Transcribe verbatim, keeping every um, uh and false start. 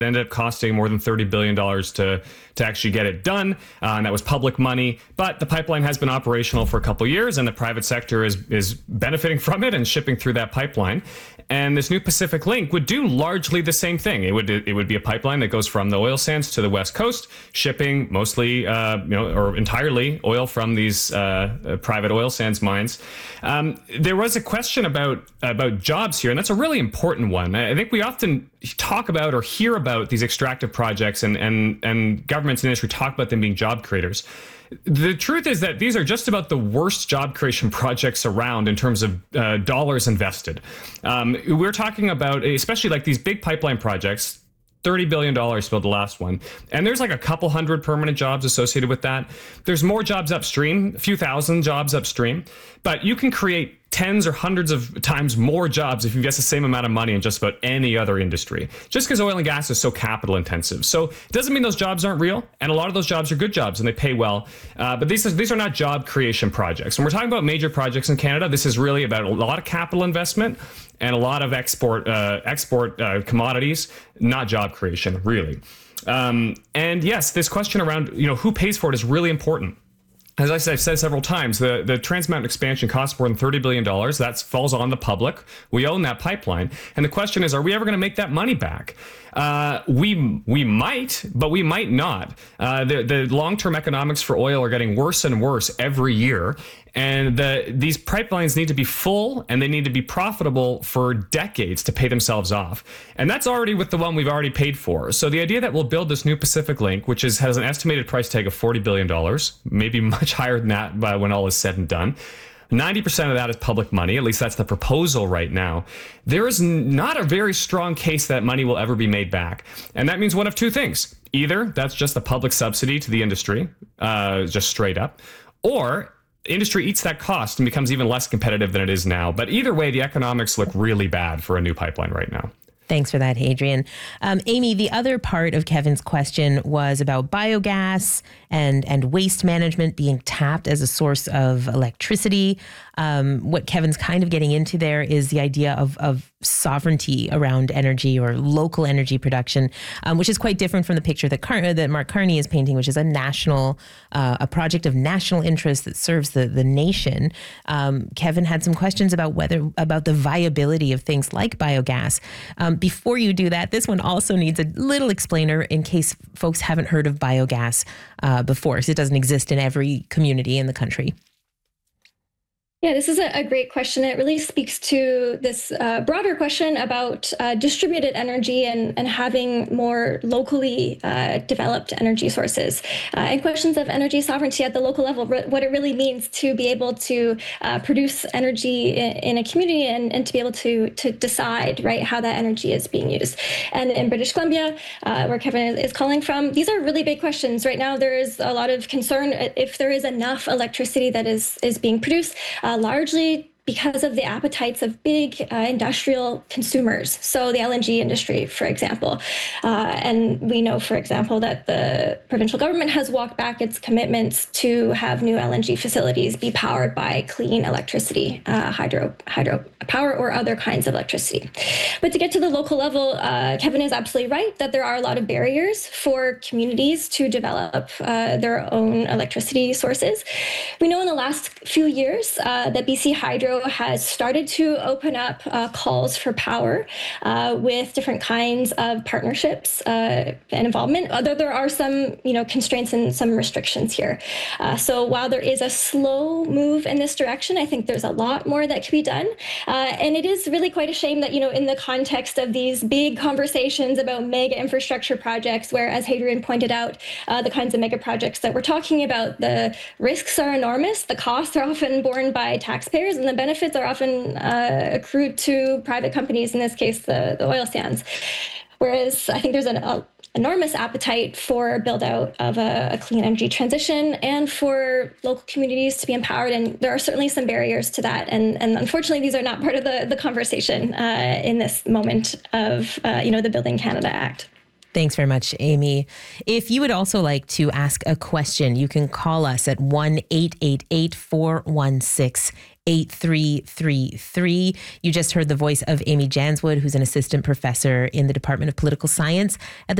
ended up costing more than thirty billion dollars to to actually get it done, uh, and that was public money. But the pipeline has been operational for a couple of years, and the private sector is is benefiting from it and shipping through that pipeline. And this new Pacific Link would do largely the same thing. It would it would be a pipeline that goes from the oil sands to the West Coast, shipping mostly, uh, you know, or entirely oil from these uh, private oil sands mines. Um, there was a question about about jobs here, and that's a really important one. I think we often talk about or hear about these extractive projects, and and and governments and industry talk about them being job creators. The truth is that these are just about the worst job creation projects around in terms of uh, dollars invested. Um, we're talking about, especially like these big pipeline projects, thirty billion dollars for the last one. And there's like a couple hundred permanent jobs associated with that. There's more jobs upstream, a few thousand jobs upstream, but you can create tens or hundreds of times more jobs if you invest the same amount of money in just about any other industry, just because oil and gas is so capital intensive. So it doesn't mean those jobs aren't real, and a lot of those jobs are good jobs and they pay well, uh, but these, these are not job creation projects. When we're talking about major projects in Canada, this is really about a lot of capital investment and a lot of export uh, export uh, commodities, not job creation, really. Um, and yes, this question around, you know, who pays for it is really important. As I said, I've said several times, the, the Trans Mountain expansion costs more than thirty billion dollars. That falls on the public. We own that pipeline. And the question is, are we ever going to make that money back? Uh, we we might, but we might not. Uh, the the long-term economics for oil are getting worse and worse every year. And the, these pipelines need to be full, and they need to be profitable for decades to pay themselves off. And that's already with the one we've already paid for. So the idea that we'll build this new Pacific Link, which is, has an estimated price tag of forty billion dollars, maybe much higher than that by when all is said and done. ninety percent of that is public money. At least that's the proposal right now. There is not a very strong case that money will ever be made back. And that means one of two things. Either that's just a public subsidy to the industry, uh, just straight up, or industry eats that cost and becomes even less competitive than it is now. But either way, the economics look really bad for a new pipeline right now. Thanks for that, Hadrian. Um, Amy, the other part of Kevin's question was about biogas and, and waste management being tapped as a source of electricity. Um, what Kevin's kind of getting into there is the idea of, of sovereignty around energy or local energy production, um, which is quite different from the picture that, Car- that Mark Carney is painting, which is a national, uh, a project of national interest that serves the, the nation. Um, Kevin had some questions about whether, about the viability of things like biogas. Um, before you do that, this one also needs a little explainer in case folks haven't heard of biogas uh, before, because it doesn't exist in every community in the country. Yeah, this is a, a great question. It really speaks to this uh, broader question about uh, distributed energy and, and having more locally uh, developed energy sources, uh, and questions of energy sovereignty at the local level, what it really means to be able to uh, produce energy in, in a community and, and to be able to, to decide, right, how that energy is being used. And in British Columbia, uh, where Kevin is calling from, these are really big questions. Right now, there is a lot of concern if there is enough electricity that is, is being produced. Uh, largely because of the appetites of big uh, industrial consumers. So the L N G industry, for example. Uh, and we know, for example, that the provincial government has walked back its commitments to have new L N G facilities be powered by clean electricity, uh, hydro, hydro power or other kinds of electricity. But to get to the local level, uh, Kevin is absolutely right that there are a lot of barriers for communities to develop uh, their own electricity sources. We know in the last few years uh, that B C Hydro has started to open up uh, calls for power uh, with different kinds of partnerships uh, and involvement, although there are some, you know, constraints and some restrictions here. Uh, so while there is a slow move in this direction, I think there's a lot more that can be done. Uh, and it is really quite a shame that, you know, in the context of these big conversations about mega infrastructure projects, where, as Hadrian pointed out, uh, the kinds of mega projects that we're talking about, the risks are enormous, the costs are often borne by taxpayers, and the benefits are often uh, accrued to private companies, in this case, the, the oil sands. Whereas I think there's an a, enormous appetite for build out of a, a clean energy transition and for local communities to be empowered. And there are certainly some barriers to that. And, and unfortunately, these are not part of the, the conversation uh, in this moment of, uh, you know, the Building Canada Act. Thanks very much, Amy. If you would also like to ask a question, you can call us at one eight eight eight, four one six, eight three three three. You just heard the voice of Amy Janswood, who's an assistant professor in the Department of Political Science at the